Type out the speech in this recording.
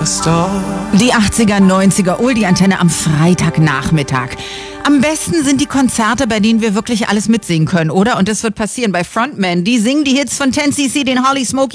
Die 80er, 90er, Oldie-Antenne am Freitagnachmittag. Am besten sind die Konzerte, bei denen wir wirklich alles mitsingen können, oder? Und das wird passieren bei Frontmen. Die singen die Hits von 10cc, den Holly Smoke